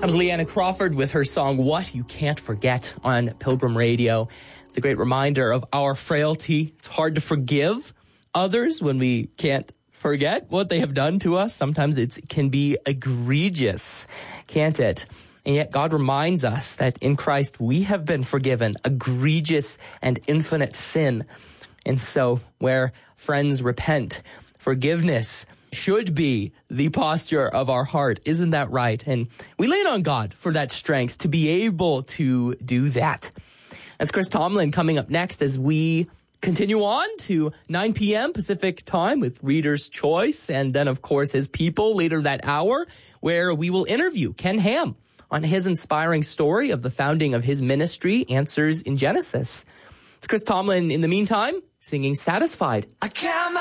That was Leanna Crawford with her song, What You Can't Forget, on Pilgrim Radio. It's a great reminder of our frailty. It's hard to forgive others when we can't forget what they have done to us. Sometimes it can be egregious, can't it? And yet God reminds us that in Christ we have been forgiven egregious and infinite sin. And so where friends repent, forgiveness should be the posture of our heart. Isn't that right? And we lean on God for that strength to be able to do that. That's Chris Tomlin coming up next as we continue on to 9 p.m. Pacific time with Reader's Choice. And then, of course, his people later that hour, where we will interview Ken Ham on his inspiring story of the founding of his ministry, Answers in Genesis. It's Chris Tomlin in the meantime, singing Satisfied. I count my